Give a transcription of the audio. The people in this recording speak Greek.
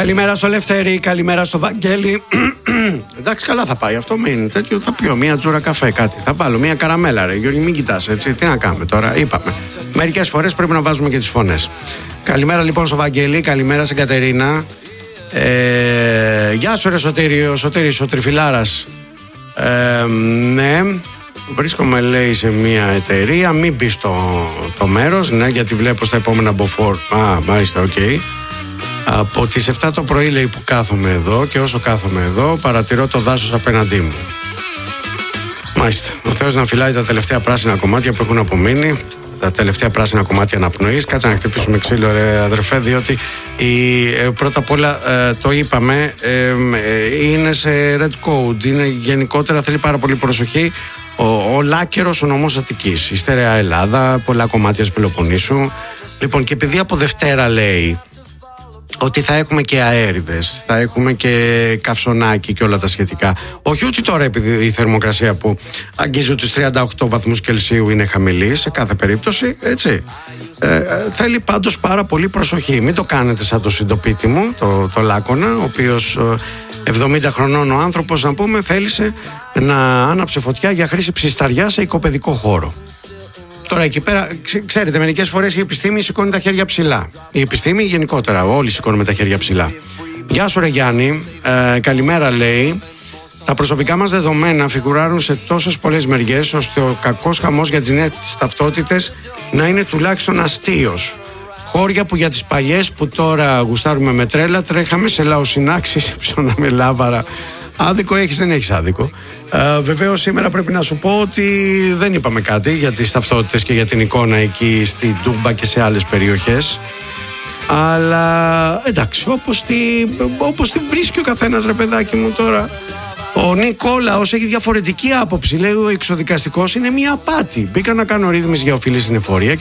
Καλημέρα στο Λευτέρη, καλημέρα στο Βαγγέλη. Εντάξει, καλά θα πάει αυτό, μην τέτοιο. Θα πιω μία τζούρα καφέ, κάτι. Θα βάλω μία καραμέλα, ρε Γιώργη, μην κοιτάς έτσι. Τι να κάνουμε τώρα, είπαμε. Μερικές φορές πρέπει να βάζουμε και τις φωνές. Καλημέρα λοιπόν στο Βαγγέλη, καλημέρα στην Κατερίνα. Γεια σου, ρε Σωτήρης, ο Τριφυλάρας. Ναι, βρίσκομαι, λέει, σε μια εταιρεία. Μην μπει το μέρος, ναι, γιατί βλέπω στα επόμενα μποφόρ. Μάλιστα, οκ. Από τις 7 το πρωί, λέει, που κάθομαι εδώ, και όσο κάθομαι εδώ παρατηρώ το δάσος απέναντί μου. Μάλιστα. Ο Θεός να φυλάει τα τελευταία πράσινα κομμάτια που έχουν απομείνει, τα τελευταία πράσινα κομμάτια αναπνοής. Κάτσε να χτυπήσουμε ξύλο, ρε αδερφέ, διότι πρώτα απ' όλα το είπαμε, είναι σε red code, είναι γενικότερα, θέλει πάρα πολύ προσοχή. Ο Λάκερος, ο νομός Αττικής, η στερεά Ελλάδα, πολλά κομμάτια της Πελοποννήσου. Λοιπόν, και επειδή από Δευτέρα λέει ότι θα έχουμε και αέριδες, θα έχουμε και καυσονάκι και όλα τα σχετικά. Όχι ότι τώρα, επειδή η θερμοκρασία που αγγίζει τους 38 βαθμούς Κελσίου είναι χαμηλή σε κάθε περίπτωση, έτσι. Θέλει πάντως πάρα πολύ προσοχή. Μην το κάνετε σαν το συντοπίτη μου, το Λάκωνα, ο οποίος 70 χρονών ο άνθρωπος, να πούμε, θέλησε να άναψε φωτιά για χρήση ψισταριά σε οικοπαιδικό χώρο. Τώρα εκεί πέρα, ξέρετε, μερικές φορές η επιστήμη σηκώνει τα χέρια ψηλά. Η επιστήμη γενικότερα, όλοι σηκώνουμε τα χέρια ψηλά. Γεια σου, ρε Γιάννη, καλημέρα, λέει. Τα προσωπικά μας δεδομένα φιγουράρουν σε τόσες πολλές μεριές, ώστε ο κακός χαμός για τις νέες ταυτότητες να είναι τουλάχιστον αστείος. Χώρια που για τις παλιές που τώρα γουστάρουμε με τρέλα, τρέχαμε σε λαοσυνάξεις, σε ψώνα με λάβαρα. Άδικο έχεις, δεν έχεις άδικο. Βεβαίως σήμερα πρέπει να σου πω ότι δεν είπαμε κάτι για τις ταυτότητες και για την εικόνα εκεί στη Τούμπα και σε άλλες περιοχές. Αλλά εντάξει, όπως τη βρίσκει ο καθένας, ρε παιδάκι μου, τώρα. Ο Νικόλαος έχει διαφορετική άποψη. Λέει, ο εξοδικαστικός είναι μια απάτη. Μπήκα να κάνω ρύθμιση για οφειλή στην εφορία